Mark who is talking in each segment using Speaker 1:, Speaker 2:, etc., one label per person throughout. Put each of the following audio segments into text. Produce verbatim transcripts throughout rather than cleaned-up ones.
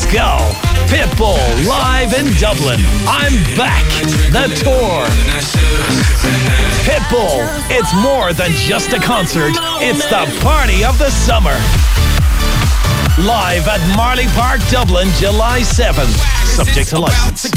Speaker 1: go. Pitbull live in Dublin. I'm back. The tour. Pitbull. It's more than just a concert. It's the party of the summer. Live at Marley Park, Dublin, July seventh. Subject to license.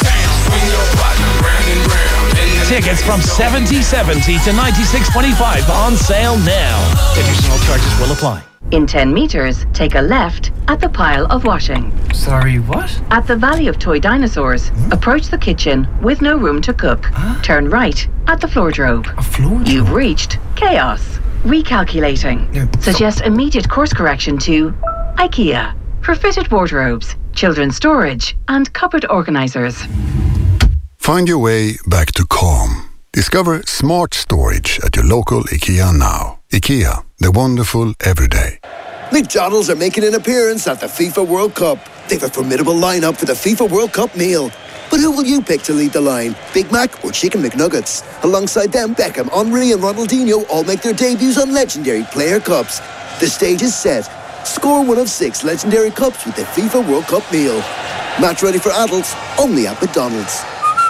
Speaker 1: Tickets from seventy seventy to ninety-six twenty-five on sale now. Additional charges will apply.
Speaker 2: In ten metres, take a left at the pile of washing.
Speaker 3: Sorry, what?
Speaker 2: At the Valley of Toy Dinosaurs, hmm? approach the kitchen with no room to cook. Huh? Turn right at the floordrobe.
Speaker 3: A floordrobe?
Speaker 2: You've reached chaos. Recalculating.
Speaker 3: Yeah,
Speaker 2: Suggest immediate course correction to IKEA for fitted wardrobes, children's storage and cupboard organisers.
Speaker 4: Find your way back to calm. Discover smart storage at your local IKEA now. IKEA, the wonderful everyday.
Speaker 5: McDonald's are making an appearance at the FIFA World Cup. They've a formidable lineup for the FIFA World Cup meal. But who will you pick to lead the line? Big Mac or Chicken McNuggets? Alongside them, Beckham, Henry and Ronaldinho all make their debuts on legendary player cups. The stage is set. Score one of six legendary cups with the FIFA World Cup meal. Match ready for adults, only at McDonald's.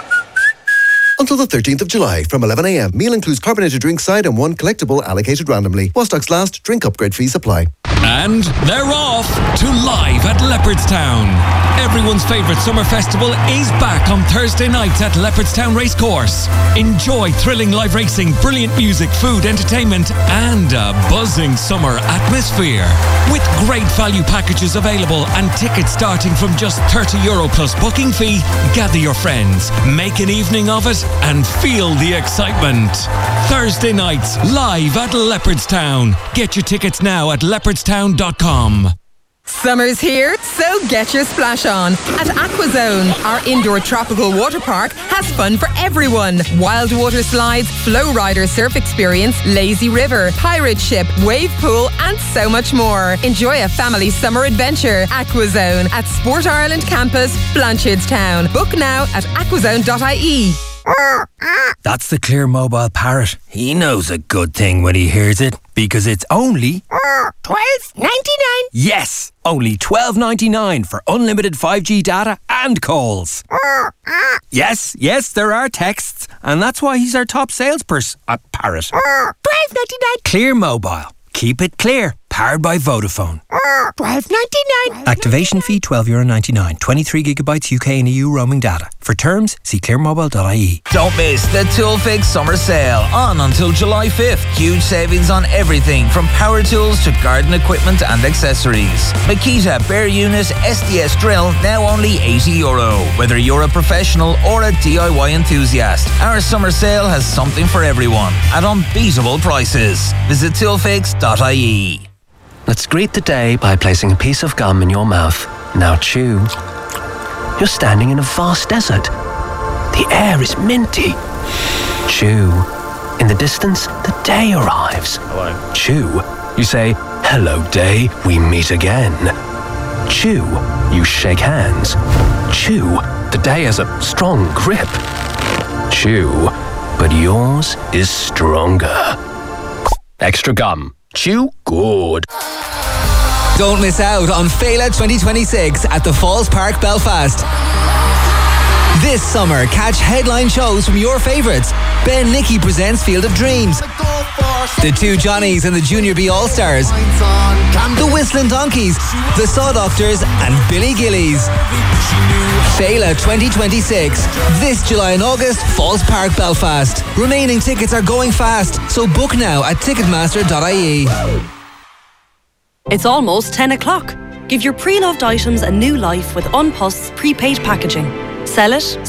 Speaker 5: Until the thirteenth of July from eleven a m. Meal includes carbonated drink side and one collectible allocated randomly. While stocks last, drink upgrade fees apply.
Speaker 6: And they're off to Live at Leopardstown. Everyone's favourite summer festival is back on Thursday night at Leopardstown Racecourse. Enjoy thrilling live racing, brilliant music, food, entertainment and a buzzing summer atmosphere. With great value packages available and tickets starting from just thirty euro plus booking fee, gather your friends, make an evening of it and feel the excitement. Thursday nights, live at Leopardstown. Get your tickets now at leopardstown dot com.
Speaker 7: Summer's here, so get your splash on. At Aquazone, our indoor tropical water park has fun for everyone. Wild water slides, flow rider surf experience, lazy river, pirate ship, wave pool and so much more. Enjoy a family summer adventure. Aquazone at Sport Ireland Campus, Blanchardstown. Book now at aquazone dot I E.
Speaker 8: That's the Clear Mobile Parrot. He knows a good thing when he hears it, because it's only
Speaker 9: twelve ninety-nine.
Speaker 8: Yes, only twelve ninety-nine for unlimited five G data and calls. Yes, yes, there are texts, and that's why he's our top salesperson at Parrot.
Speaker 9: twelve ninety-nine.
Speaker 8: Clear Mobile. Keep it clear. Powered by Vodafone.
Speaker 9: twelve ninety-nine.
Speaker 8: Activation fee twelve euro ninety-nine. twenty-three gigabytes U K and E U roaming data. For terms, see clear mobile dot I E.
Speaker 10: Don't miss the Toolfix Summer Sale on until July fifth. Huge savings on everything from power tools to garden equipment and accessories. Makita Bare Unit S D S Drill now only eighty euro. Whether you're a professional or a D I Y enthusiast, our summer sale has something for everyone at unbeatable prices. Visit toolfix dot I E.
Speaker 11: Let's greet the day by placing a piece of gum in your mouth. Now chew. You're standing in a vast desert. The air is minty. Chew. In the distance, the day arrives.
Speaker 12: Hello.
Speaker 11: Chew. You say, hello day, we meet again. Chew. You shake hands. Chew. The day has a strong grip. Chew. But yours is stronger. Extra gum. Chew good.
Speaker 13: Don't miss out on Fela twenty twenty-six at the Falls Park, Belfast. This summer, catch headline shows from your favourites. Ben Nicky presents Field of Dreams. The Two Johnnies and the Junior B All-Stars. The Whistling Donkeys, the Saw Doctors and Billy Gillies. Fela twenty twenty-six. This July and August, Falls Park, Belfast. Remaining tickets are going fast, so book now at ticketmaster dot I E.
Speaker 14: It's almost ten o'clock. Give your pre-loved items a new life with An Post's prepaid packaging. Sell it,